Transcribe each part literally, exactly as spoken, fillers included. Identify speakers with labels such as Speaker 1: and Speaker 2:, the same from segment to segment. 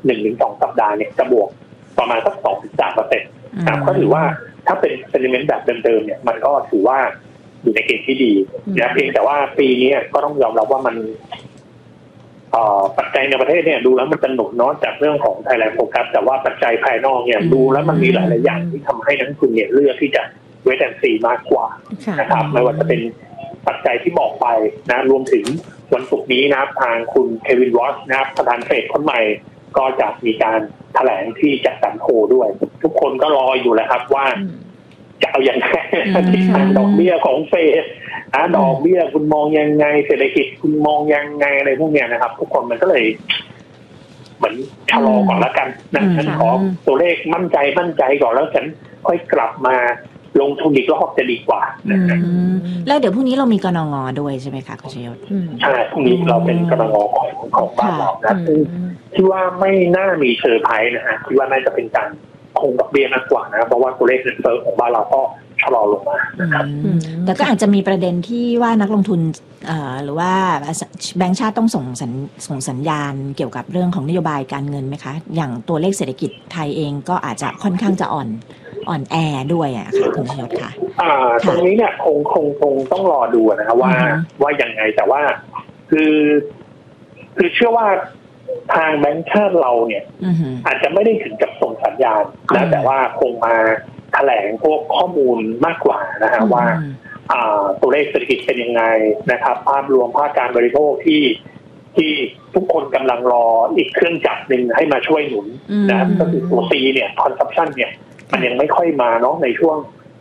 Speaker 1: หนึ่งถึงสองสัปดาห์เนี่ยจะบวกประมาณสัก สองถึงสามเปอร์เซ็นต์ นะครับก็ถือว่าถ้าเป็น sentiment แบบเดิมๆเนี่ยมันก็ถือว่าอยู่ในเกณฑ์ที่ดีนะเพียงแต่ว่าปีนี้ก็ต้องยอมรับว่ามันปัจจัยในประเทศเนี่ยดูแล้วมันจะหนุนเนาะจากเรื่องของ Thailand Focus แต่ว่าปัจจัยภายนอกเนี่ยดูแล้วมันมีหลายๆอย่างที่ทำให้นักลงทุนเนี่ยเลือกที่จะเวทแอนซีมากกว่านะครับไม่ว่าจะเป็นปัจจัยที่บอกไปนะรวมถึงวันศุกร์นี้นะครับทางคุณเควินวอชนะครับประธานเฟดคนใหม่ก็จะมีการแถลงที่จัดสรรโพด้วยทุกคนก็รออยู่แหละครับว่าจะเอาอย่างไรทิศทางดอกเบี้ยของเฟดนะดอกเบี้ยคุณมองยังไงเศรษฐกิจคุณมองยังไงอะไรพวกเนี้ยนะครับทุกคนมันก็เลยเหมือนชะลอก่อนแล้วกันนะฉันขอตัวเลขมั่นใจมั่นใจก่อนแล้วฉันค่อยกลับมาลงทุนอีกรอบจะดีกว่า
Speaker 2: แล้วเดี๋ยวพรุ่งนี้เรามีกนง.ด้วยใช่ไหมคะคุณชยศ
Speaker 1: ใช่พรุ่งนี้เราเป็นกนง.ของของบ้านเรานะซึ่งคิดว่าไม่น่ามีเซอร์ไพรส์นะฮะคิดว่าน่าจะเป็นการคงดอกเบี้ยมากกว่านะเพราะว่าตัวเลขเงินเฟ้อของบ้านเราก็ชะลอลงมานะครับ
Speaker 2: แต่ก็อาจจะมีประเด็นที่ว่านักลงทุนหรือว่าแบงก์ชาติต้องส่งสัญส่งสัญญาณเกี่ยวกับเรื่องของนโยบายการเงินไหมคะอย่างตัวเลขเศรษฐกิจไทยเองก็อาจจะค่อนข้างจะอ่อนอ่อนแอด้วยอะค่ะคุณชยศค่ะ
Speaker 1: อ่าตรงนี้เนี่ยคงคงคงต้องรอดูนะครับว่าว่ายังไงแต่ว่าคือคือเชื่อว่าทางแบงก์ชาติเราเนี่ยอาจจะไม่ได้ถึงกับส่งสัญญาณนะแต่ว่าคงมาแถลงพวกข้อมูลมากกว่านะฮะว่าตัวเลขเศรษฐกิจเป็นยังไงนะครับภาพรวมภาคการบริโภคที่ที่ทุกคนกำลังรออีกเครื่องจักรหนึ่งให้มาช่วยหนุนนะก็คือตัว C เนี่ย consumption เนี่ยมันยังไม่ค่อยมาเนาะในช่วง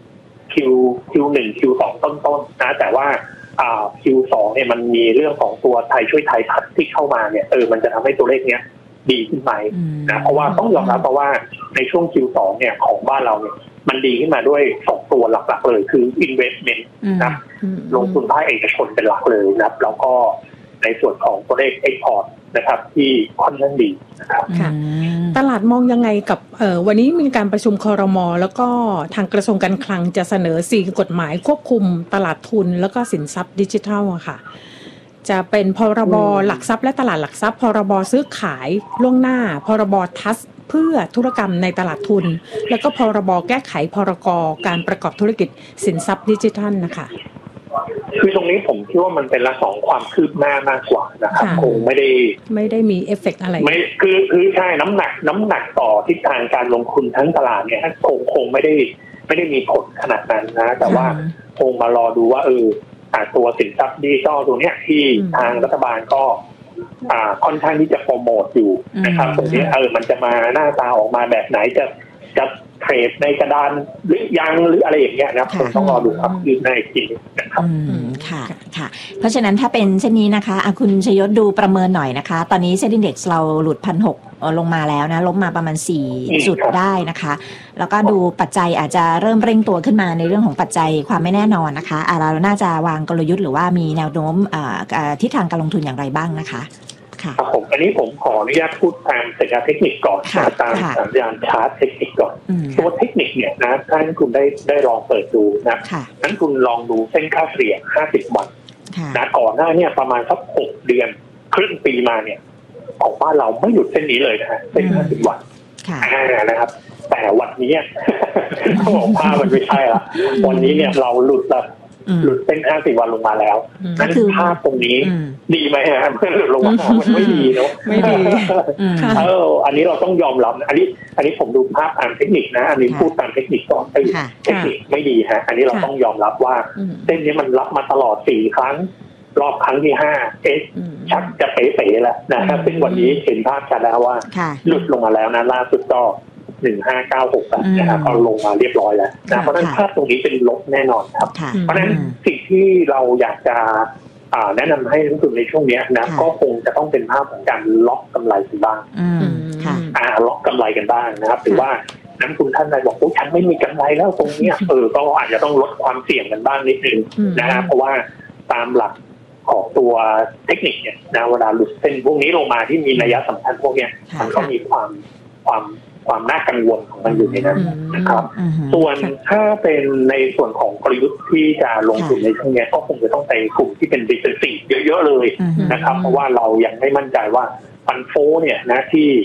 Speaker 1: Q คิว หนึ่ง คิว สอง ต้นๆนะแต่ว่าอ่า คิว สอง เนี่ยมันมีเรื่องของตัวไทยช่วยไทยพัฒน์ที่เข้ามาเนี่ยเออมันจะทำให้ตัวเลขเนี้ยดีขึ้นไปนะเพราะว่าต้องยอมรับเพราะว่าในช่วง คิว สอง เนี่ยของบ้านเราเนี่ยมันดีขึ้นมาด้วยสองตัวหลักๆเลยคือ investment นะลงทุนภาคเอกชนเป็นหลักเลยนะแล้วก็ในส่วนของตัวเลข export นะครับที่ค่อนข้างดีนะครับ
Speaker 3: ตลาดมองยังไงกับเอ่อวันนี้มีการประชุมครม.แล้วก็ทางกระทรวงการคลังจะเสนอสี่กฎหมายควบคุมตลาดทุนแล้วก็สินทรัพย์ดิจิทัลอะค่ะจะเป็นพรบหลักทรัพย์และตลาดหลักทรัพย์พรบซื้อขายล่วงหน้าพรบทัสเพื่อธุรกรรมในตลาดทุนแล้วก็พรบแก้ไขพรกการประกอบธุรกิจสินทรัพย์ดิจิทัลนะคะ
Speaker 1: คือตรงนี้ผมคิดว่ามันเป็นละสองความคืบหน้ามากกว่านะครับคงไม่ได้
Speaker 3: ไม่ได้มีเอฟเฟกต์อะไร
Speaker 1: ไม่คือคือใช่น้ำหนักน้ำหนักต่อทิศทางการลงทุนทั้งตลาดเนี่ยคงคงไม่ได้ไม่ได้มีผลขนาดนั้นนะแต่ว่าคงมารอดูว่าเออตัวสินทรัพย์ดิจิทัลตัวเนี้ยที่ทางรัฐบาลก็อ่าค่อนข้างที่จะโปรโมทอยู่นะครับตรงนี้เออมันจะมาหน้าตาออกมาแบบไหนจะจะเทรดในกระดานหรือยังหรืออะไรอย่างเงี้ยนะครับผมต้องรอดูครับยืนในอีกทีนะครับ
Speaker 2: ค่ะค่ะเพราะฉะนั้นถ้าเป็นเช่นนี้นะคะคุณชยศดูประเมินหน่อยนะคะตอนนี้เซ็นดิ้งเด็กซ์เราหลุด หนึ่งพันหกร้อย ลงมาแล้วนะลบมาประมาณสี่จุดได้นะคะแล้วก็ดูปัจจัยอาจจะเริ่มเร่งตัวขึ้นมาในเรื่องของปัจจัยความไม่แน่นอนนะคะอ่าเราน่าจะวางกลยุทธ์หรือว่ามีแนวโน้มอ่าทิศทางการลงทุนอย่างไรบ้างนะคะ
Speaker 1: ครับผมอันนี้ผมขออนุญาตพูดตามสัญญาณเทคนิคก่อนตามสัญญาณชาร์ตเทคนิคก่อนตัวเทคนิคเนี่ยนะถ้าคุณได้ได้ลองเปิดดูนะนั้นคุณลองดูเส้นค่าเฉลี่ยห้าสิบวันนะก่อนหน้าเนี่ยประมาณสักหกเดือนครึ่งปีมาเนี่ยของบ้านเราไม่หยุดเส้นนี้เลยนะฮะเส้นห้าสิบวันนะครับแต่วันนี้เขาบอกว่ามันไม่ใช่ละวันนี้เนี่ยเราหลุดแบบหลุดเส้นห้าสิบวันลงมาแล้วนั่นคือภาพตรงนี้ดีไหมฮะเพื่อหลุดลงมามันไม่ดีเนาะ
Speaker 3: ไม่ดี
Speaker 1: เอออันนี้เราต้องยอมรับอันนี้อันนี้ผมดูภาพตามเทคนิคนะอันนี้พูดตามเทคนิคก่อนเทคนิคไม่ดีฮะอันนี้เราต้องยอมรับว่าเส้นนี้มันรับมาตลอดสี่ครั้งรอบครั้งที่ห้าเอ๊ะชักจะเป๋ๆแล้วนะครับซึ่งวันนี้เห็นภาพชัดแล้วว่าหลุดลงมาแล้วนะล่าสุดก็หนึ่งห้าเก้าหกนะครับก็ลงมาเรียบร้อยแล้วนะเพราะฉะนั้นภาพตรงนี้เป็นลบแน่นอนครับเพราะฉะนั้นสิ่งที่เราอยากจะแนะนำให้นักลงทุนในช่วงนี้นะก็คงจะต้องเป็นภาพของการล็อกกำไรกันบ้างอ่าล็อกกำไรกันบ้างนะครับหรือว่านักลงทุนท่านใดบอกโอ้ฉันไม่มีกำไรแล้วตรงนี้เออก็อาจจะต้องลดความเสี่ยงกันบ้างนิดนึงนะเพราะว่าตามหลักของตัวเทคนิคเนี่ยนะเวลาหลุดเส้นพวกนี้ลงมาที่มีนัยสำคัญพวกนี้มันก็มีความความความน่ากังวลของมันอยู่ในนั้นนะครับส่วนถ้าเป็นในส่วนของกลยุทธ์ที่จะลงทุนในช่วงนี้ก็คงจะต้องไปกลุ่มที่เป็น defensive เยอะๆเลยนะครับเพราะว่าเรายังไม่มั่นใจว่าฟันโฟเนี่ยนะที่